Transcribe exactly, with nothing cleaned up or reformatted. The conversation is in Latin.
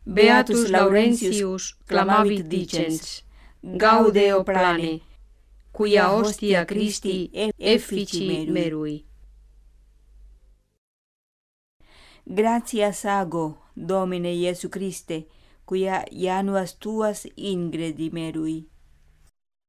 Beatus Laurentius clamavit dicens, Gaude o plane, quia hostia Christi effici merui. Gratias ago, Domine Iesu Christe, quia januas tuas ingredi merui.